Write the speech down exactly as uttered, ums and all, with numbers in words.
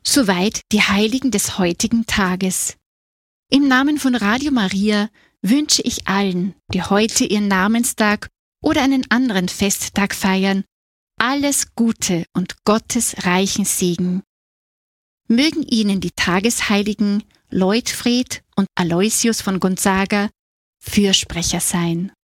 Soweit die Heiligen des heutigen Tages. Im Namen von Radio Maria wünsche ich allen, die heute ihren Namenstag oder einen anderen Festtag feiern, alles Gute und Gottes reichen Segen. Mögen Ihnen die Tagesheiligen Leutfried und Aloysius von Gonzaga Fürsprecher sein.